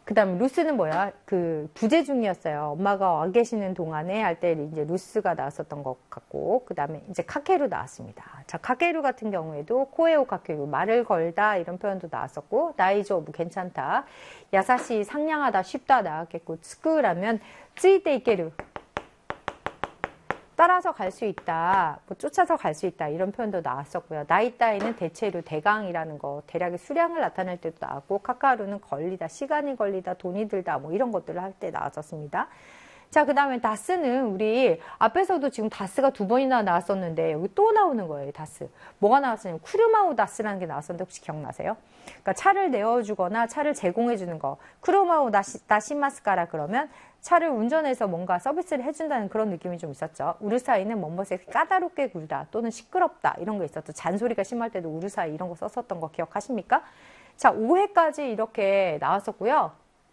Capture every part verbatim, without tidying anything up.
그 다음에 루스는 뭐야? 그 부재 중이었어요. 엄마가 와 계시는 동안에 할 때 이제 루스가 나왔었던 것 같고, 그 다음에 이제 카케루 나왔습니다. 자, 카케루 같은 경우에도 코에오 카케루, 말을 걸다 이런 표현도 나왔었고, 나이조부 괜찮다, 야사시 상냥하다, 쉽다 나왔겠고, 츠쿠라면 쯔이테 이케루, 따라서 갈 수 있다, 뭐 쫓아서 갈 수 있다 이런 표현도 나왔었고요. 나이따이는 대체로 대강이라는 거, 대략의 수량을 나타낼 때도 나왔고, 카카루는 걸리다, 시간이 걸리다, 돈이 들다 뭐 이런 것들을 할 때 나왔었습니다. 자, 그 다음에 다스는 우리 앞에서도 지금 다스가 두 번이나 나왔었는데 여기 또 나오는 거예요. 다스. 뭐가 나왔었냐면 쿠르마우 다스라는 게 나왔었는데 혹시 기억나세요? 그러니까 차를 내어주거나 차를 제공해주는 거. 쿠르마우 다시, 다시마스카라 그러면 차를 운전해서 뭔가 서비스를 해준다는 그런 느낌이 좀 있었죠. 우르사이는 뭐뭐에 까다롭게 굴다 또는 시끄럽다 이런 거 있었죠. 잔소리가 심할 때도 우르사이 이런 거 썼었던 거 기억하십니까? 자, 오 회까지 이렇게 나왔었고요.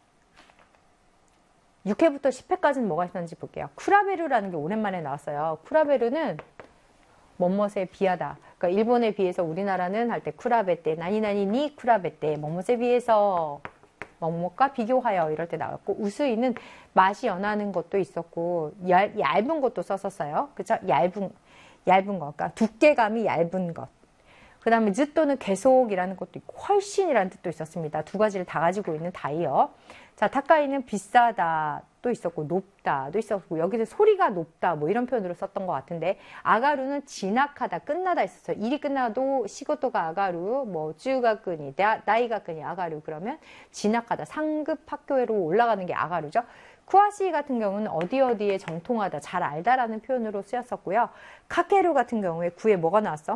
육 회부터 십 회까지는 뭐가 있었는지 볼게요. 쿠라베루라는 게 오랜만에 나왔어요. 쿠라베루는 뭐뭐에 비하다. 그러니까 일본에 비해서 우리나라는 할 때 쿠라베떼, 나니나니니 쿠라베떼, 뭐뭐에 비해서 뭐뭐과 비교하여 이럴 때 나왔고, 우스이는 맛이 연하는 것도 있었고, 얇, 얇은 것도 썼었어요. 그죠? 얇은, 얇은 거. 그러니까 두께감이 얇은 것. 그 다음에 즈 또는 계속이라는 것도 있고, 훨씬이라는 뜻도 있었습니다. 두 가지를 다 가지고 있는 다이어. 자, 타카이는 비싸다 또 있었고, 높다 도 있었고, 여기서 소리가 높다 뭐 이런 표현으로 썼던 것 같은데, 아가루는 진학하다, 끝나다 있었어요. 일이 끝나도 시고토가 아가루, 뭐 쭈가 끈이, 나이가 끈이 아가루 그러면 진학하다, 상급 학교로 올라가는 게 아가루죠. 쿠아시 같은 경우는 어디 어디에 정통하다, 잘 알다라는 표현으로 쓰였었고요. 카케루 같은 경우에 구에 뭐가 나왔어?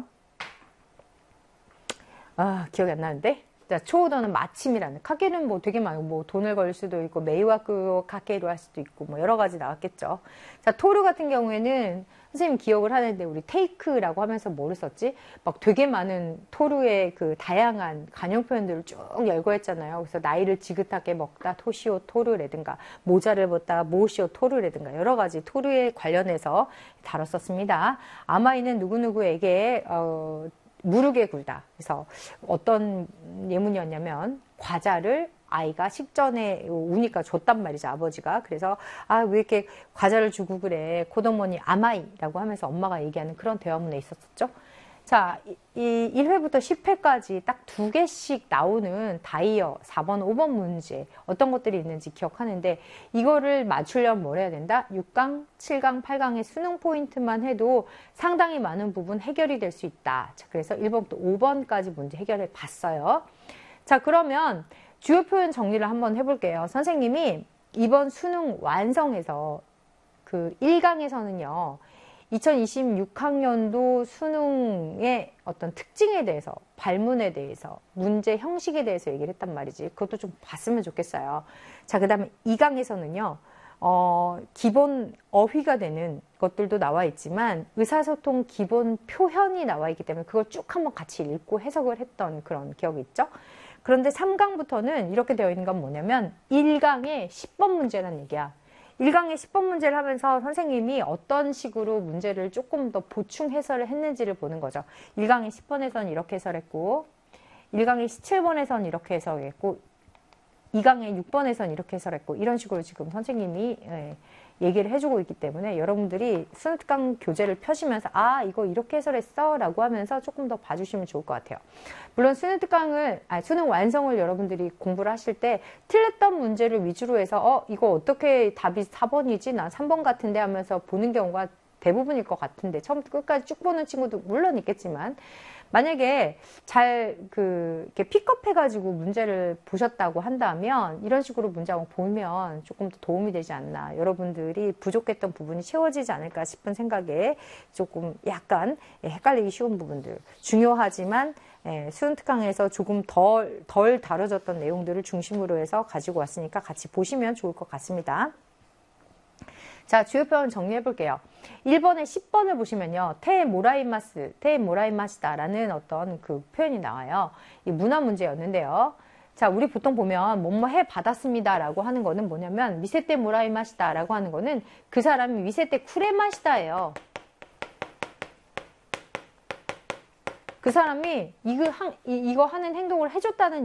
아, 기억이 안 나는데? 자, 초오더는 마침이라는. 카케루는 뭐 되게 많고, 뭐 돈을 걸 수도 있고, 메이와쿠 카케루 할 수도 있고, 뭐 여러 가지 나왔겠죠. 자, 토르 같은 경우에는 선생님 기억을 하는데, 우리 테이크라고 하면서 뭐를 썼지? 막 되게 많은 토르의 그 다양한 간용 표현들을 쭉 열거했잖아요. 그래서 나이를 지긋하게 먹다, 토시오 토르라든가, 모자를 벗다, 모시오 토르라든가, 여러 가지 토르에 관련해서 다뤘었습니다. 아마이는 누구누구에게, 어, 무르게 굴다. 그래서 어떤 예문이었냐면 과자를 아이가 식전에 우니까 줬단 말이죠. 아버지가. 그래서 아, 왜 이렇게 과자를 주고 그래. 코도모니 아마이라고 하면서 엄마가 얘기하는 그런 대화문에 있었었죠. 자, 이 일 회부터 십 회까지 딱 두 개씩 나오는 다이어 사 번, 오 번 문제 어떤 것들이 있는지 기억하는데, 이거를 맞추려면 뭘 해야 된다? 육 강, 칠 강, 팔 강의 수능 포인트만 해도 상당히 많은 부분 해결이 될 수 있다. 자, 그래서 일 번부터 오 번까지 문제 해결해 봤어요. 자, 그러면 주요 표현 정리를 한번 해볼게요. 선생님이 이번 수능 완성에서 그 일 강에서는요, 이천이십육 학년도 수능의 어떤 특징에 대해서, 발문에 대해서, 문제 형식에 대해서 얘기를 했단 말이지. 그것도 좀 봤으면 좋겠어요. 자, 그 다음에 이 강에서는요, 어, 기본 어휘가 되는 것들도 나와 있지만, 의사소통 기본 표현이 나와 있기 때문에 그걸 쭉 한번 같이 읽고 해석을 했던 그런 기억이 있죠. 그런데 삼 강부터는 이렇게 되어 있는 건 뭐냐면, 일 강에 십 번 문제라는 얘기야. 일 강에 십 번 문제를 하면서 선생님이 어떤 식으로 문제를 조금 더 보충 해설을 했는지를 보는 거죠. 일 강에 십 번에서는 이렇게 해설했고, 일 강에 십칠 번에서는 이렇게 해설했고, 이 강에 육 번에서는 이렇게 해설했고, 이런 식으로 지금 선생님이 예, 얘기를 해주고 있기 때문에 여러분들이 수능 특강 교재를 펴시면서 아, 이거 이렇게 해설했어 라고 하면서 조금 더 봐주시면 좋을 것 같아요. 물론 수능 특강을, 아니, 수능 완성을 여러분들이 공부를 하실 때 틀렸던 문제를 위주로 해서 어, 이거 어떻게 답이 사 번이지? 나 삼 번 같은데 하면서 보는 경우가 대부분일 것 같은데, 처음부터 끝까지 쭉 보는 친구도 물론 있겠지만, 만약에 잘 그 이렇게 픽업해가지고 문제를 보셨다고 한다면 이런 식으로 문제 한번 보면 조금 더 도움이 되지 않나, 여러분들이 부족했던 부분이 채워지지 않을까 싶은 생각에 조금 약간 헷갈리기 쉬운 부분들, 중요하지만 예, 수능 특강에서 조금 덜, 덜 다뤄졌던 내용들을 중심으로 해서 가지고 왔으니까 같이 보시면 좋을 것 같습니다. 자, 주요 표현 정리해 볼게요. 일 번에 십 번을 보시면요, 테 모라이마스, 테 모라이마시다라는 어떤 그 표현이 나와요. 이 문화 문제였는데요. 자, 우리 보통 보면 뭐뭐 해 받았습니다라고 하는 거는 뭐냐면, 미세테 모라이마시다라고 하는 거는 그 사람이 미세테 쿠레마시다예요. 그 사람이 이거, 한, 이거 하는 행동을 해줬다는